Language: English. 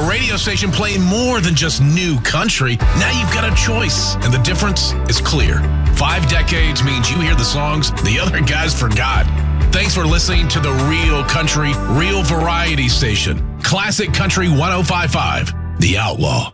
A radio station playing more than just new country. Now you've got a choice, and the difference is clear. 5 decades means you hear the songs the other guys forgot. Thanks for listening to the Real Country, Real Variety Station. Classic Country 105.5, The Outlaw.